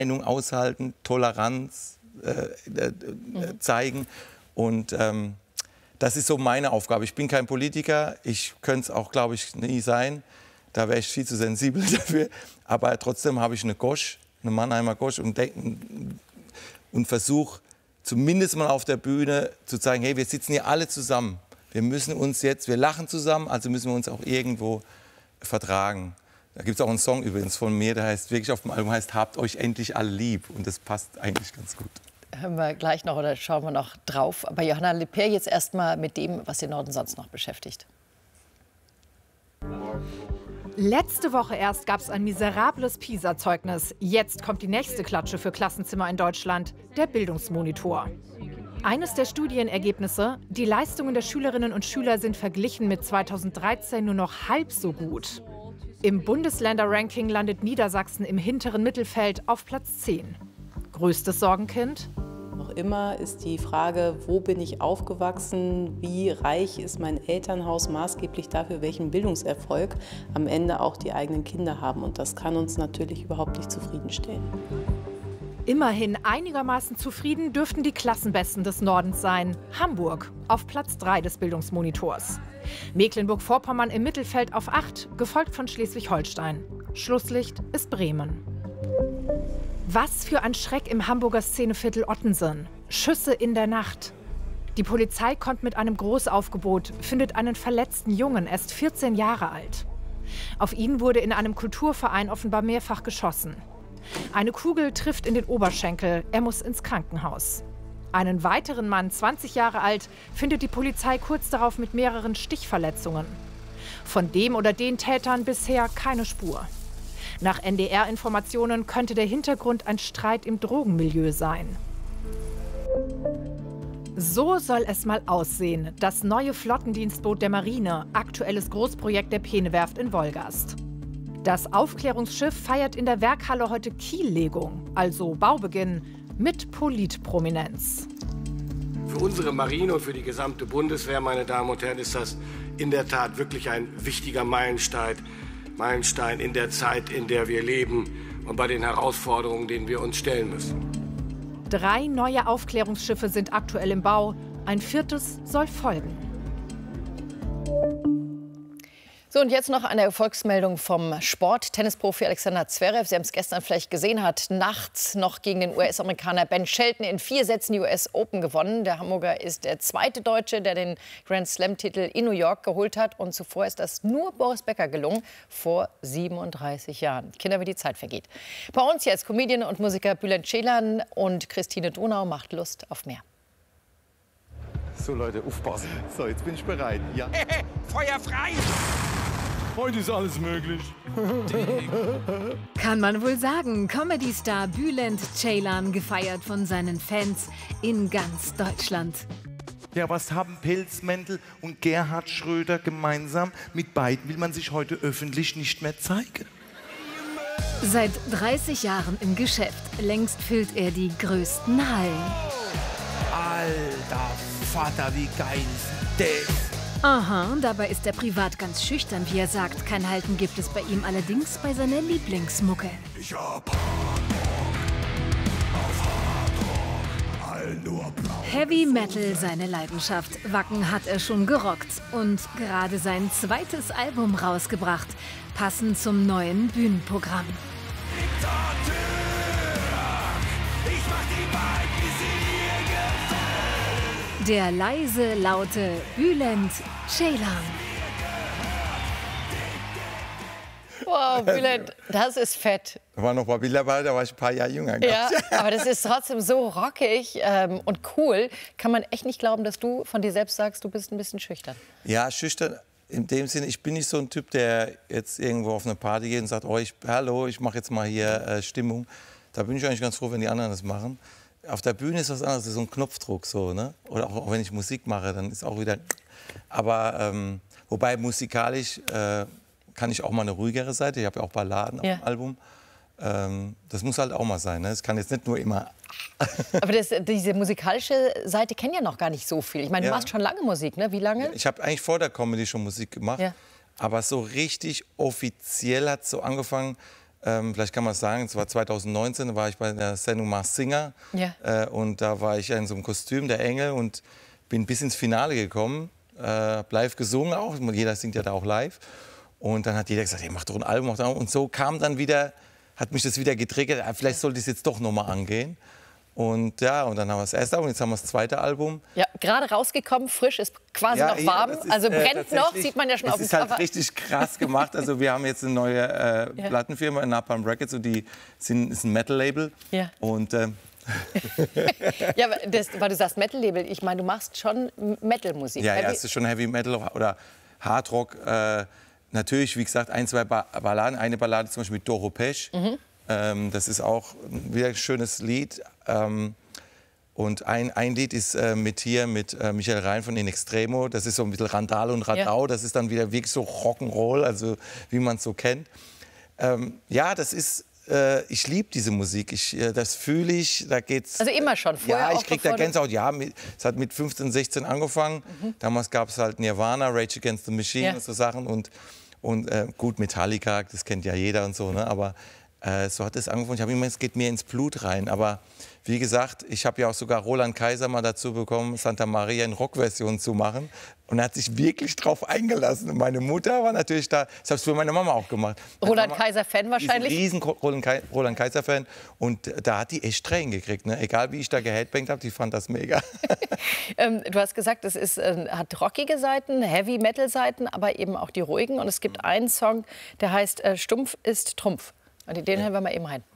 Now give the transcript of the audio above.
Meinung aushalten, Toleranz zeigen. Und das ist so meine Aufgabe. Ich bin kein Politiker, ich könnte es auch, glaube ich, nie sein. Da wäre ich viel zu sensibel dafür. Aber trotzdem habe ich eine Gosch, eine Mannheimer Gosch und versuche zumindest mal auf der Bühne zu zeigen, hey, wir sitzen hier alle zusammen. Wir müssen uns jetzt, wir lachen zusammen, also müssen wir uns auch irgendwo vertragen. Da gibt es auch einen Song übrigens von mir, der heißt wirklich auf dem Album heißt "Habt euch endlich alle lieb" und das passt eigentlich ganz gut. Hören wir gleich noch oder schauen wir noch drauf. Aber Johanna Lepers jetzt erst mal mit dem, was den Norden sonst noch beschäftigt. Letzte Woche erst gab es ein miserables PISA-Zeugnis. Jetzt kommt die nächste Klatsche für Klassenzimmer in Deutschland, der Bildungsmonitor. Eines der Studienergebnisse: Die Leistungen der Schülerinnen und Schüler sind verglichen mit 2013 nur noch halb so gut. Im Bundesländerranking landet Niedersachsen im hinteren Mittelfeld auf Platz 10. Größtes Sorgenkind? Noch immer ist die Frage, wo bin ich aufgewachsen, wie reich ist mein Elternhaus, maßgeblich dafür, welchen Bildungserfolg am Ende auch die eigenen Kinder haben. Und das kann uns natürlich überhaupt nicht zufriedenstellen. Immerhin einigermaßen zufrieden dürften die Klassenbesten des Nordens sein. Hamburg auf Platz 3 des Bildungsmonitors. Mecklenburg-Vorpommern im Mittelfeld auf 8, gefolgt von Schleswig-Holstein. Schlusslicht ist Bremen. Was für ein Schreck im Hamburger Szeneviertel Ottensen. Schüsse in der Nacht. Die Polizei kommt mit einem Großaufgebot, findet einen verletzten Jungen, erst 14 Jahre alt. Auf ihn wurde in einem Kulturverein offenbar mehrfach geschossen. Eine Kugel trifft in den Oberschenkel, er muss ins Krankenhaus. Einen weiteren Mann, 20 Jahre alt, findet die Polizei kurz darauf mit mehreren Stichverletzungen. Von dem oder den Tätern bisher keine Spur. Nach NDR-Informationen könnte der Hintergrund ein Streit im Drogenmilieu sein. So soll es mal aussehen. Das neue Flottendienstboot der Marine, aktuelles Großprojekt der Peene-Werft in Wolgast. Das Aufklärungsschiff feiert in der Werkhalle heute Kiellegung, also Baubeginn, mit Politprominenz. Für unsere Marine und für die gesamte Bundeswehr, meine Damen und Herren, ist das in der Tat wirklich ein wichtiger Meilenstein in der Zeit, in der wir leben und bei den Herausforderungen, denen wir uns stellen müssen. 3 neue Aufklärungsschiffe sind aktuell im Bau, ein 4. soll folgen. So, und jetzt noch eine Erfolgsmeldung vom Sport. Tennisprofi Alexander Zverev, Sie haben es gestern vielleicht gesehen, hat nachts noch gegen den US-Amerikaner Ben Shelton in 4 Sätzen die US Open gewonnen. Der Hamburger ist der zweite Deutsche, der den Grand Slam-Titel in New York geholt hat. Und zuvor ist das nur Boris Becker gelungen, vor 37 Jahren. Kinder, wie die Zeit vergeht. Bei uns jetzt Comedian und Musiker Bülent Ceylan und Christine Donau macht Lust auf mehr. So Leute, aufpassen. So, jetzt bin ich bereit. Ja. Feuer frei! Heute ist alles möglich. Kann man wohl sagen, Comedy-Star Bülent Ceylan, gefeiert von seinen Fans in ganz Deutschland. Ja, was haben Pelzmäntel und Gerhard Schröder gemeinsam? Mit beiden will man sich heute öffentlich nicht mehr zeigen. Seit 30 Jahren im Geschäft. Längst füllt er die größten Hallen. Alter Vater, wie geil ist das? Aha, dabei ist er privat ganz schüchtern, wie er sagt. Kein Halten gibt es bei ihm allerdings bei seiner Lieblingsmucke. Ich hab Hardrock, auf Hardrock, all nur blau. Heavy Metal, seine Leidenschaft. Wacken hat er schon gerockt und gerade sein zweites Album rausgebracht, passend zum neuen Bühnenprogramm. Ich mach die Wahrheit, wie sie ihr gefällt. Der leise, laute Bülent Ceylan. Wow, Bülent, das ist fett. Da war noch mal Bilder dabei, da war ich ein paar Jahre jünger. Ja, aber das ist trotzdem so rockig und cool. Kann man echt nicht glauben, dass du von dir selbst sagst, du bist ein bisschen schüchtern. Ja, schüchtern in dem Sinne, ich bin nicht so ein Typ, der jetzt irgendwo auf eine Party geht und sagt, oh, hallo, ich mache jetzt mal hier Stimmung. Da bin ich eigentlich ganz froh, wenn die anderen das machen. Auf der Bühne ist was anderes, das ist so ein Knopfdruck so, ne? Oder auch wenn ich Musik mache, dann ist auch wieder. Aber wobei musikalisch kann ich auch mal eine ruhigere Seite. Ich habe ja auch Balladen auf dem Album. Das muss halt auch mal sein. Ne? Es kann jetzt nicht nur immer. Aber diese musikalische Seite kennen ja noch gar nicht so viel. Ich meine, du machst schon lange Musik, ne? Wie lange? Ich habe eigentlich vor der Comedy schon Musik gemacht. Ja. Aber so richtig offiziell hat es so angefangen Vielleicht kann man es sagen, es war 2019, da war ich bei der Sendung Masked Singer. Ja. Und da war ich in so einem Kostüm, der Engel, und bin bis ins Finale gekommen. Live gesungen auch, jeder singt ja da auch live. Und dann hat jeder gesagt, hey, mach doch ein Album. Und so kam dann wieder, hat mich das wieder getriggert, vielleicht sollte ich es jetzt doch nochmal angehen. Und ja, und dann haben wir das erste Album, jetzt haben wir das zweite Album. Ja, gerade rausgekommen, frisch, ist quasi noch warm, also brennt noch, sieht man ja schon auf dem Cover. Es ist halt richtig krass gemacht, also wir haben jetzt eine neue Plattenfirma, Napalm Records, und die ist ein Metal-Label. Ja. Und ja, weil du sagst Metal-Label, ich meine, du machst schon Metal-Musik. Ja, es ist schon Heavy Metal oder Hard Rock. Natürlich, wie gesagt, ein, zwei Balladen. Eine Ballade zum Beispiel mit Doro Pesch. Das ist auch wieder ein schönes Lied. Und ein Lied ist mit Michael Rein von In Extremo. Das ist so ein bisschen Randal und Radau. Ja. Das ist dann wieder wirklich so Rock'n'Roll, also wie man es so kennt. Ja, das ist... ich liebe diese Musik, das fühle ich, da geht's... Also immer schon, vorher ja, ich kriege da Gänsehaut, ja, es hat mit 15, 16 angefangen, damals gab es halt Nirvana, Rage Against the Machine und so Sachen und gut, Metallica, das kennt ja jeder und so, ne? Aber so hat es angefangen, ich habe immer, es geht mir ins Blut rein, aber wie gesagt, ich habe ja auch sogar Roland Kaiser mal dazu bekommen, Santa Maria in Rockversion zu machen. Und er hat sich wirklich drauf eingelassen. Und meine Mutter war natürlich da. Das habe ich für meine Mama auch gemacht. Roland Kaiser-Fan wahrscheinlich? Riesen Roland Kaiser-Fan. Und da hat die echt Tränen gekriegt. Ne? Egal, wie ich da geheadbangt habe, die fand das mega. Du hast gesagt, es hat rockige Seiten, Heavy-Metal-Seiten, aber eben auch die ruhigen. Und es gibt einen Song, der heißt Stumpf ist Trumpf. Und den hören wir mal eben rein.